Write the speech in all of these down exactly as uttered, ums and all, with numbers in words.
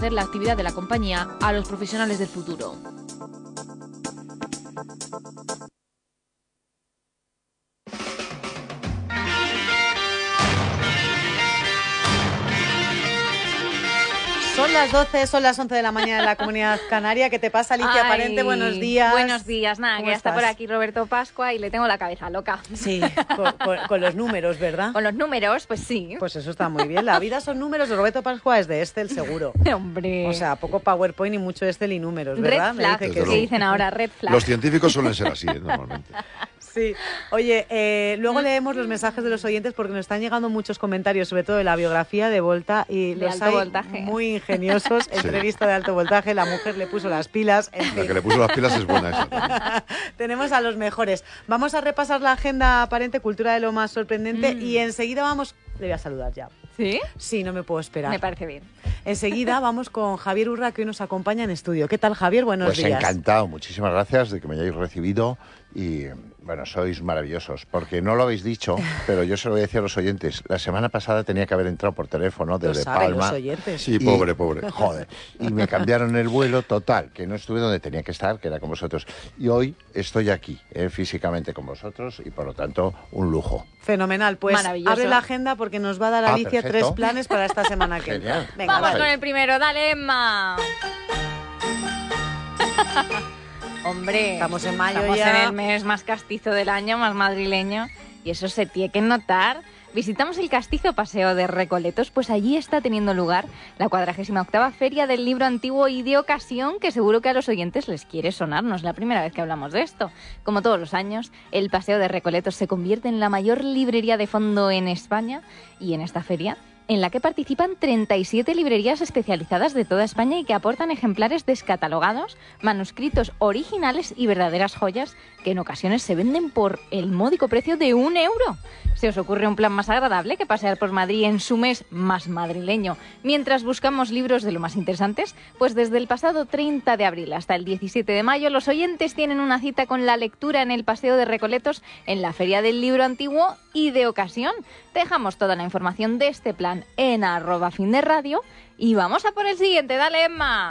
conocer la actividad de la compañía a los profesionales del futuro. Son las doce, son las once de la mañana en la Comunidad Canaria. ¿Qué te pasa, Alicia Ay, Parente? Buenos días. Buenos días, nada, que ya está estás? por aquí Roberto Pascua y le tengo la cabeza loca. Sí, con, con, con los números, ¿verdad? Con los números, pues sí. Pues eso está muy bien. La vida son números. Roberto Pascua es de Excel, seguro. Hombre. O sea, poco PowerPoint y mucho Excel y números, ¿verdad? Red flag, Me dice que que ¿qué sí. dicen ahora? Red flag. Los científicos suelen ser así, ¿eh? Normalmente. Sí. Oye, eh, luego leemos los mensajes de los oyentes porque nos están llegando muchos comentarios, sobre todo de la biografía de Volta, y De los alto hay voltaje. muy ingeniosos. Sí. Entrevista de alto voltaje, la mujer le puso las pilas. En La fin. que le puso las pilas es buena esa también. Tenemos a los mejores. Vamos a repasar la agenda aparente, cultura de lo más sorprendente, Mm. y enseguida vamos... Le voy a saludar ya. ¿Sí? Sí, no me puedo esperar. Me parece bien. Enseguida vamos con Javier Urra, que hoy nos acompaña en estudio. ¿Qué tal, Javier? Buenos Pues días. encantado, muchísimas gracias de que me hayáis recibido y bueno, sois maravillosos, porque no lo habéis dicho, pero yo se lo voy a decir a los oyentes. La semana pasada tenía que haber entrado por teléfono Lo desde saben Palma. los oyentes. Sí, Y- pobre, pobre. Joder, y me cambiaron el vuelo total, que no estuve donde tenía que estar, que era con vosotros. Y hoy estoy aquí, eh, físicamente con vosotros y por lo tanto un lujo. Fenomenal. Pues Maravilloso. abre la agenda porque nos va a dar Ah, Alicia perfecto. tres planes para esta semana que Genial. entra. Venga, Vamos dale. con el primero, dale, Emma. Hombre, Estamos en mayo estamos ya. en el mes más castizo del año, más madrileño, y eso se tiene que notar. Visitamos el Castizo Paseo de Recoletos, pues allí está teniendo lugar la cuadragésima octava Feria del Libro Antiguo y de Ocasión, que seguro que a los oyentes les quiere sonar, no es la primera vez que hablamos de esto. Como todos los años, el Paseo de Recoletos se convierte en la mayor librería de fondo en España, y en esta feria, en la que participan treinta y siete librerías especializadas de toda España y que aportan ejemplares descatalogados, manuscritos originales y verdaderas joyas que en ocasiones se venden por el módico precio de un euro. ¿Se os ocurre un plan más agradable que pasear por Madrid en su mes más madrileño mientras buscamos libros de lo más interesantes? Pues desde el pasado treinta de abril hasta el diecisiete de mayo los oyentes tienen una cita con la lectura en el Paseo de Recoletos en la Feria del Libro Antiguo y de Ocasión. Dejamos toda la información de este plan en arroba fin de radio y vamos a por el siguiente. Dale, Emma.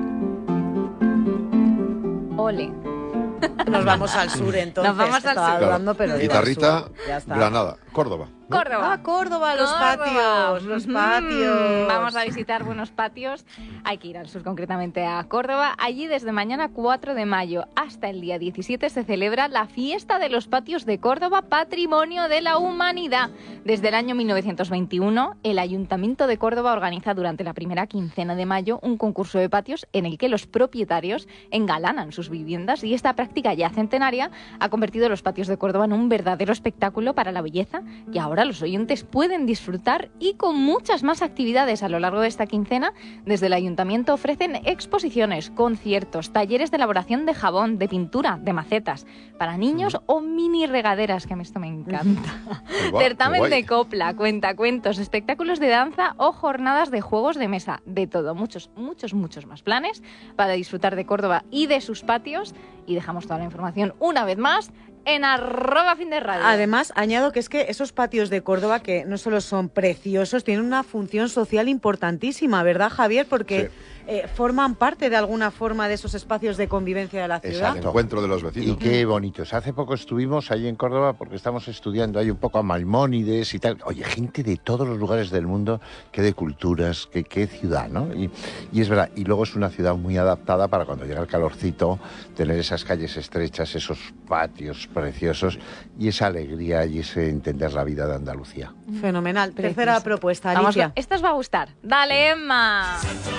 Ole. Nos vamos al sur entonces. Nos vamos al Estaba sur. dudando, pero digo al Guitarrita, sur. Ya está. Granada, Córdoba. ¿no? Córdoba. Ah, Córdoba, los Córdoba. patios, los Mm, patios. Vamos a visitar buenos patios. Hay que ir al sur, concretamente a Córdoba. Allí desde mañana cuatro de mayo hasta el día diecisiete se celebra la Fiesta de los Patios de Córdoba, Patrimonio de la Humanidad. Desde el año mil novecientos veintiuno, el Ayuntamiento de Córdoba organiza durante la primera quincena de mayo un concurso de patios en el que los propietarios engalanan sus viviendas, y esta práctica ya centenaria ha convertido los patios de Córdoba en un verdadero espectáculo para la belleza, y ahora los oyentes pueden disfrutar, y con muchas más actividades a lo largo de esta quincena. Desde el Ayuntamiento ofrecen exposiciones, conciertos, talleres de elaboración de jabón, de pintura, de macetas, para niños o mini regaderas, que a mí esto me encanta. Qué guay, Certamen qué guay. de copla, cuentacuentos, espectáculos de danza o jornadas de juegos de mesa. De todo, muchos, muchos, muchos más planes para disfrutar de Córdoba y de sus patios. Y dejamos toda la información una vez más en arroba fin de radio. Además, añado que es que esos patios de Córdoba, que no solo son preciosos, tienen una función social importantísima, ¿verdad, Javier? Porque Sí. eh, forman parte de alguna forma de esos espacios de convivencia de la ciudad. El Exacto. encuentro de los Y vecinos. qué bonitos. Hace poco estuvimos ahí en Córdoba porque estamos estudiando ahí un poco a Maimónides y tal. Oye, gente de todos los lugares del mundo, qué de culturas, qué, qué ciudad, ¿no? Y, y es verdad, y luego es una ciudad muy adaptada para cuando llega el calorcito, tener esas calles estrechas, esos patios preciosos y esa alegría y ese entender la vida de Andalucía. Fenomenal. Precioso. Tercera propuesta, Vamos, Alicia. esta os va a gustar. Dale, Emma.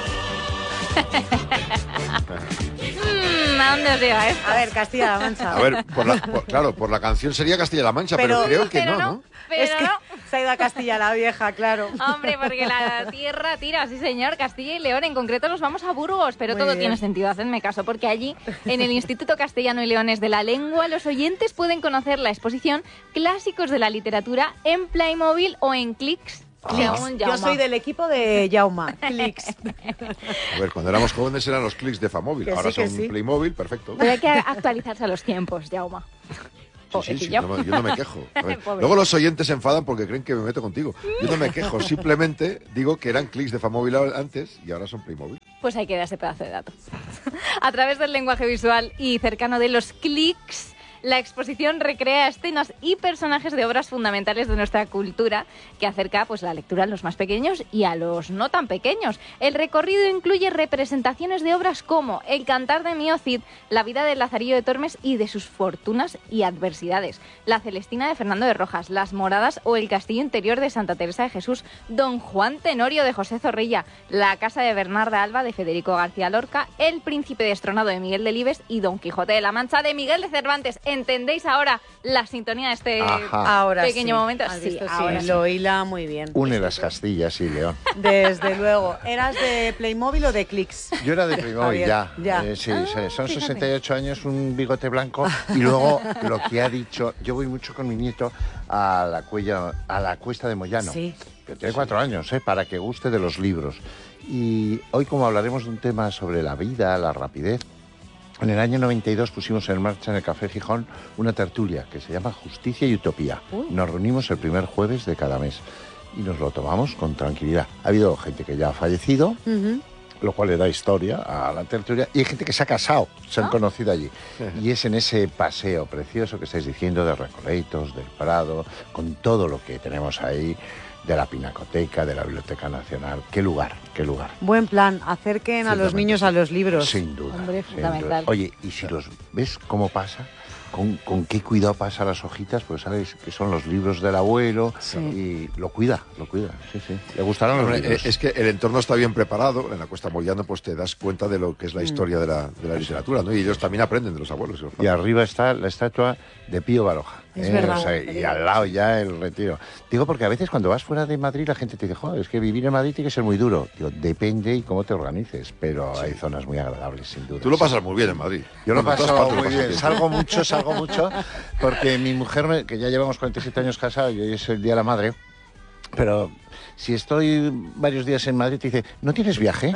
Mm, ¿A dónde os lleva esto? A ver, Castilla-La Mancha. A ver, por la, por- claro, por la canción sería Castilla-La Mancha, pero, Pero- creo que pero no, no. ¿no? Pero es que no. se ha ido a Castilla la Vieja, claro. Hombre, porque la tierra tira, sí señor, Castilla y León. En concreto nos vamos a Burgos, pero Muy todo bien. tiene sentido, hacedme caso, porque allí, en el Instituto Castellano y Leones de la Lengua, los oyentes pueden conocer la exposición Clásicos de la Literatura en Playmobil o en Clix. según Yo Jaume. soy del equipo de Jauma. Clix. A ver, cuando éramos jóvenes eran los clics de Famóvil, Que ahora sí, que son sí. Playmobil, perfecto. Pero hay que actualizarse a los tiempos, Jauma. Sí, sí, sí, Pobrecillo. no me- yo no me quejo. A ver, Pobre. luego los oyentes se enfadan porque creen que me meto contigo. Yo no me quejo, simplemente digo que eran clics de Famóvil antes y ahora son Playmobil. Pues ahí queda ese pedazo de dato. A través del lenguaje visual y cercano de los clics, la exposición recrea escenas y personajes de obras fundamentales de nuestra cultura que acerca pues, la lectura a los más pequeños y a los no tan pequeños. El recorrido incluye representaciones de obras como El cantar de Mio Cid, La vida de Lazarillo de Tormes y de sus fortunas y adversidades, La Celestina de Fernando de Rojas, Las Moradas o El castillo interior de Santa Teresa de Jesús, Don Juan Tenorio de José Zorrilla, La casa de Bernarda Alba de Federico García Lorca, El príncipe destronado de Miguel Delibes y Don Quijote de la Mancha de Miguel de Cervantes. ¿Entendéis ahora la sintonía de este ahora pequeño sí. momento? ¿Has Sí, visto? ahora sí, sí. lo hila muy bien. Une las Castillas y León. Desde luego. ¿Eras de Playmobil o de Clix? Yo era de Playmobil, Javier, ya. ya. Eh, sí, Ah, sí, son fíjate. sesenta y ocho años, un bigote blanco. Y luego lo que ha dicho, yo voy mucho con mi nieto a la, cuella, a la Cuesta de Moyano. Sí. Que tiene cuatro años, ¿eh? Para que guste de los libros. Y hoy, como hablaremos de un tema sobre la vida, la rapidez, en el año noventa y dos pusimos en marcha en el Café Gijón una tertulia que se llama Justicia y Utopía. Uy. Nos reunimos el primer jueves de cada mes y nos lo tomamos con tranquilidad. Ha habido gente que ya ha fallecido, Ujú. lo cual le da historia a la tertulia, y hay gente que se ha casado, se han Ah. conocido allí. Y es en ese paseo precioso que estáis diciendo de Recoletos, del Prado, con todo lo que tenemos ahí, de la Pinacoteca, de la Biblioteca Nacional. Qué lugar, qué lugar. Buen plan. Acerquen a los Ciertamente, niños sí. a los libros. Sin duda. Hombre, sin fundamental. duda. Oye, y si los ves cómo pasa, con, con qué cuidado pasa las hojitas, pues sabéis que son los libros del abuelo, Sí. y lo cuida, lo cuida, sí, sí. Le gustarán los Hombre, libros. eh, es que el entorno está bien preparado. En la Cuesta Moyano pues te das cuenta de lo que es la historia de la, de la literatura, ¿no? Y ellos también aprenden de los abuelos. Y arriba está la estatua de Pío Baroja. Es verdad. O sea, y al lado ya el retiro. Digo, porque a veces cuando vas fuera de Madrid la gente te dice, joder, es que vivir en Madrid tiene que ser muy duro. Digo, depende y cómo te organices, pero hay zonas muy agradables, sin duda. Tú lo Sí. pasas muy bien en Madrid. Yo lo Bueno, en todas paso partes lo muy pasas bien, salgo mucho, salgo mucho, porque mi mujer, me- que ya llevamos cuarenta y siete años casados y hoy es el Día de la Madre, pero si estoy varios días en Madrid, te dice, ¿no tienes viaje?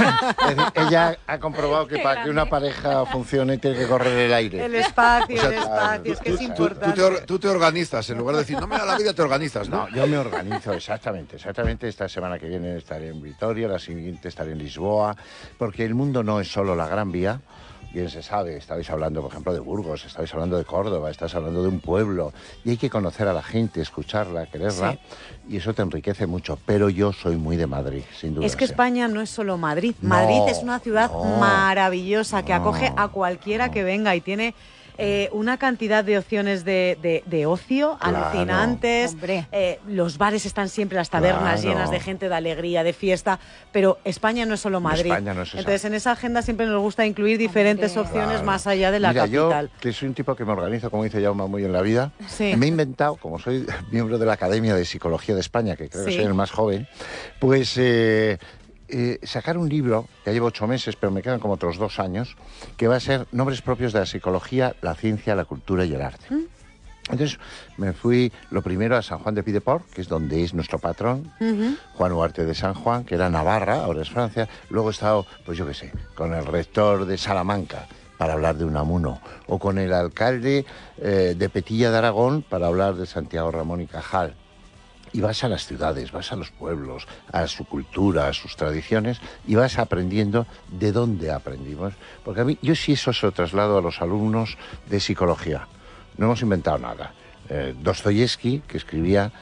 Es decir, ella ha comprobado que Qué para que una pareja funcione tiene que correr el aire. El espacio, O sea, el espacio, es que Tú, es tú- importante. tú te or- tú te organizas, en lugar de decir, no me da la vida, te organizas, ¿no? No, yo me organizo, exactamente, exactamente. Esta semana que viene estaré en Vitoria, la siguiente estaré en Lisboa, porque el mundo no es solo la Gran Vía. Bien se sabe, estabais hablando, por ejemplo, de Burgos, estabais hablando de Córdoba, estás hablando de un pueblo, y hay que conocer a la gente, escucharla, quererla, y eso te enriquece mucho. Pero yo soy muy de Madrid, sin duda. Es que sí. España no es solo Madrid. No, Madrid es una ciudad no, maravillosa que no, acoge a cualquiera no. que venga y tiene eh, una cantidad de opciones de, de- de ocio Claro. alucinantes. Hombre. Eh, los bares están siempre, las tabernas Claro. llenas de gente, de alegría, de fiesta. Pero España no es solo Madrid. España no es esa. Entonces, en esa agenda siempre nos gusta incluir diferentes Hombre. opciones Claro. más allá de la Mira, capital. yo, que soy un tipo que me organizo, como dice Jaume, muy en la vida, Sí. me he inventado, como soy miembro de la Academia de Psicología de España, que creo Sí. que soy el más joven, pues eh, eh, sacar un libro, ya llevo ocho meses, pero me quedan como otros dos años, que va a ser Nombres propios de la psicología, la ciencia, la cultura y el arte. ¿Mm? Entonces me fui lo primero a San Juan de Pideport, que es donde es nuestro patrón, Ujú. Juan Huarte de San Juan, que era Navarra, ahora es Francia. Luego he estado, pues yo qué sé, con el rector de Salamanca para hablar de Unamuno, o con el alcalde eh, de Petilla de Aragón para hablar de Santiago Ramón y Cajal. Y vas a las ciudades, vas a los pueblos, a su cultura, a sus tradiciones, y vas aprendiendo de dónde aprendimos. Porque a mí, yo sí eso se lo traslado a los alumnos de psicología. No hemos inventado nada. Eh, Dostoyevsky, que escribía,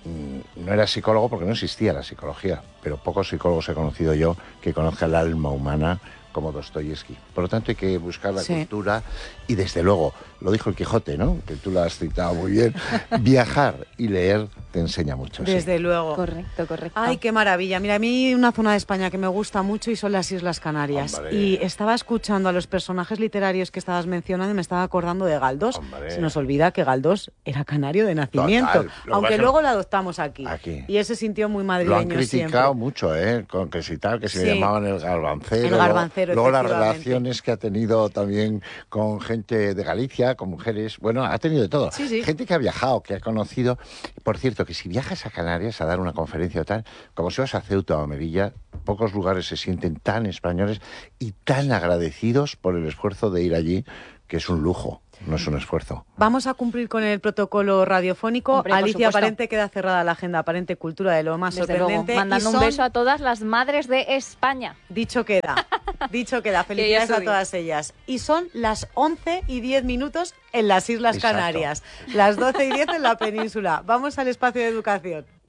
mm, no era psicólogo porque no existía la psicología, pero pocos psicólogos he conocido yo que conozcan el alma humana como Dostoyevsky. Por lo tanto, hay que buscar la Sí. cultura y, desde luego, lo dijo el Quijote, ¿no? Que tú lo has citado muy bien. Viajar y leer te enseña mucho. sí. Desde luego. Correcto, correcto. Ay, qué maravilla. Mira, a mí una zona de España que me gusta mucho y son las Islas Canarias. Hombre. Y estaba escuchando a los personajes literarios que estabas mencionando y me estaba acordando de Galdós. Hombre. Se nos olvida que Galdós era canario de nacimiento, Total. Lo que aunque pasa- luego lo adoptamos aquí. Aquí. Y él se sintió muy Lo madrileño han criticado siempre. mucho, ¿eh? Con que si tal, que si Sí. le llamaban el garbancero. El garbancero, Luego, luego las efectivamente. relaciones que ha tenido también con gente de Galicia, con mujeres. Bueno, ha tenido de todo. Sí, sí. Gente que ha viajado, que ha conocido. Por cierto, que si viajas a Canarias a dar una conferencia o tal, como si vas a Ceuta o a Melilla, pocos lugares se sienten tan españoles y tan agradecidos por el esfuerzo de ir allí, que es un lujo. no es un esfuerzo. Vamos a cumplir con el protocolo radiofónico. Hombre, por Alicia supuesto. Aparente queda cerrada la agenda Aparente Cultura de lo más Desde luego, sorprendente. mandando Y un son- beso a todas las madres de España. Dicho queda, dicho queda. Que Felicidades ya a subí. todas ellas. Y son las once y diez minutos en las Islas Exacto. Canarias, las doce y diez en la península. Vamos al espacio de educación.